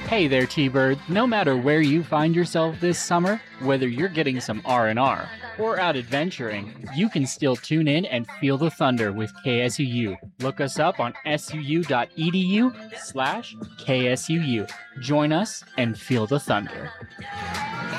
Hey there, T-Bird. No matter where you find yourself this summer, whether you're getting some R&R or out adventuring, you can still tune in and feel the thunder with KSUU. Look us up on suu.edu/KSUU. Join us and feel the thunder.